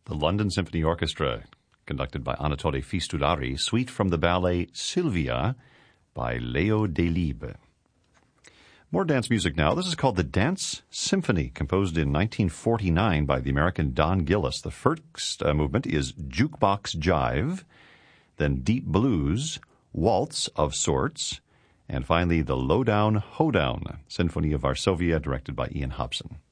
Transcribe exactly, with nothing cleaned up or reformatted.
the London Symphony Orchestra, conducted by Anatole Fistulari, suite from the ballet Sylvia by Leo Delibes. More dance music now. This is called the Dance Symphony, composed in nineteen forty-nine by the American Don Gillis. The first uh, movement is Jukebox Jive, then Deep Blues, Waltz of Sorts, and finally the Lowdown Hoedown, Symphony of Varsovia, directed by Ian Hobson.